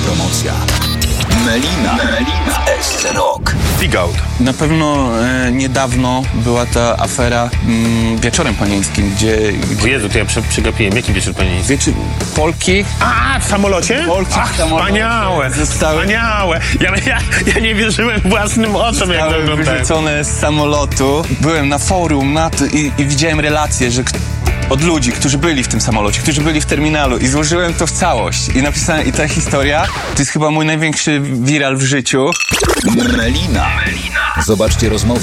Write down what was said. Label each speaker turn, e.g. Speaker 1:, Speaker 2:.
Speaker 1: Autopromocja. Melina w SC Rock.
Speaker 2: Big Out.
Speaker 3: Na pewno niedawno była ta afera Wieczorem Panieńskim, gdzie
Speaker 2: O Jezu, to ja przegapiłem. Jaki wieczór panieński?
Speaker 3: Polki
Speaker 2: W samolocie?
Speaker 3: Polki w samolocie
Speaker 2: Wspaniałe!
Speaker 3: zostały-
Speaker 2: Wspaniałe! Ja nie wierzyłem własnym oczom, jak to
Speaker 3: zostały
Speaker 2: oglądałem.
Speaker 3: wyrzucone z samolotu. Byłem na forum i widziałem relacje, że od ludzi, którzy byli w tym samolocie, którzy byli w terminalu i złożyłem to w całość. I napisałem, i ta historia to jest chyba mój największy viral w życiu.
Speaker 1: Melina. Zobaczcie rozmowę